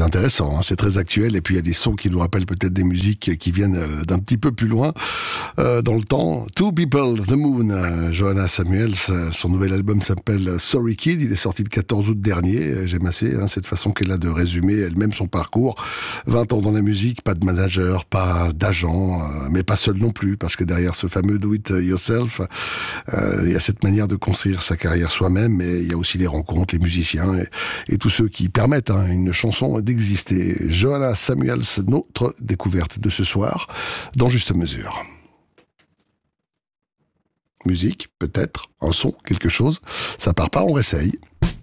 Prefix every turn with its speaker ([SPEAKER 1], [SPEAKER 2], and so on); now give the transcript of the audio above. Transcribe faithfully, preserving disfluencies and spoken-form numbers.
[SPEAKER 1] très intéressant, hein, c'est très actuel, et puis il y a des sons qui nous rappellent peut-être des musiques qui viennent euh, d'un petit peu plus loin euh, dans le temps. Two People, The Moon, euh, Johanna Samuels, euh, son nouvel album s'appelle Sorry Kid, il est sorti le quatorze août dernier. J'aime assez hein, cette façon qu'elle a de résumer elle-même son parcours. vingt ans dans la musique, pas de manager, pas d'agent, euh, mais pas seul non plus, parce que derrière ce fameux do it yourself, euh, il y a cette manière de construire sa carrière soi-même, mais il y a aussi les rencontres, les musiciens et, et tous ceux qui permettent à hein, une chanson d'exister. Johanna Samuels, notre découverte de ce soir, dans Juste Mesure. Musique, peut-être, un son, quelque chose. Ça part pas, on réessaye.